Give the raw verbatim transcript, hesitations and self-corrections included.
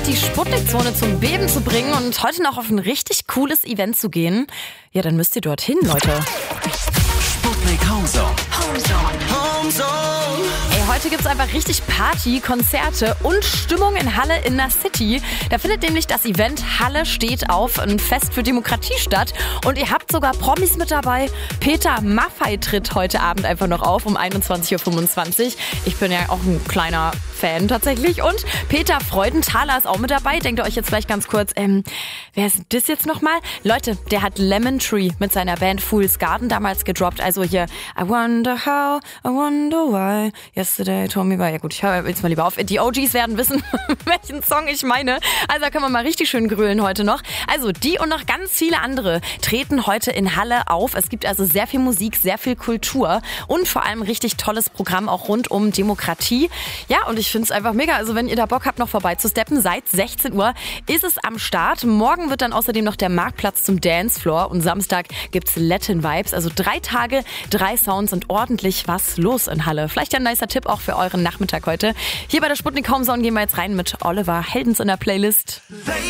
die Sputnik-Zone zum Beben zu bringen und heute noch auf ein richtig cooles Event zu gehen, ja, dann müsst ihr dorthin, Leute. Sputnik Homezone. Homezone. Homezone. Ey, heute gibt's einfach richtig Party, Konzerte und Stimmung in Halle in der City. Da findet nämlich das Event Halle steht auf, ein Fest für Demokratie statt. Und ihr habt sogar Promis mit dabei. Peter Maffay tritt heute Abend einfach noch auf um einundzwanzig Uhr fünfundzwanzig. Ich bin ja auch ein kleiner Fan tatsächlich. Und Peter Freudenthaler ist auch mit dabei. Denkt ihr euch jetzt vielleicht ganz kurz, ähm, wer ist das jetzt nochmal? Leute, der hat Lemon Tree mit seiner Band Fool's Garden damals gedroppt. Also hier, I wonder how, I wonder why, yesterday told me why. Ja gut, ich höre jetzt mal lieber auf. Die O Gs werden wissen, welchen Song ich meine. Also da können wir mal richtig schön grölen heute noch. Also die und noch ganz viele andere treten heute in Halle auf. Es gibt also sehr viel Musik, sehr viel Kultur und vor allem richtig tolles Programm auch rund um Demokratie. Ja, und ich finde es einfach mega. Also wenn ihr da Bock habt, noch vorbeizusteppen, seit sechzehn Uhr ist es am Start. Morgen wird dann außerdem noch der Marktplatz zum Dancefloor und Samstag gibt's Latin Vibes. Also drei Tage, drei Sounds und ordentlich was los in Halle. Vielleicht ein nicer Tipp auch für euren Nachmittag heute. Hier bei der Sputnik Homezone gehen wir jetzt rein mit Oliver Heldens in der Playlist.